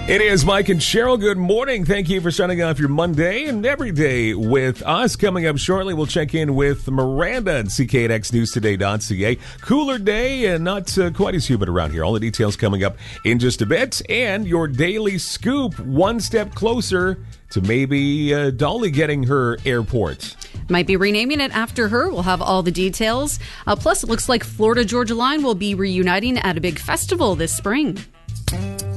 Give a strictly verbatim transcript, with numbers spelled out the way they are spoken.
It is Mike and Cheryl. Good morning. Thank you for starting off your Monday and every day with us. Coming up shortly, we'll check in with Miranda at C K N X News Today dot C A. Cooler day and not uh, quite as humid around here. All the details coming up in just a bit. And your daily scoop, one step closer to maybe uh, Dolly getting her airport. Might be renaming it after her. We'll have all the details. Uh, plus, it looks like Florida Georgia Line will be reuniting at a big festival this spring.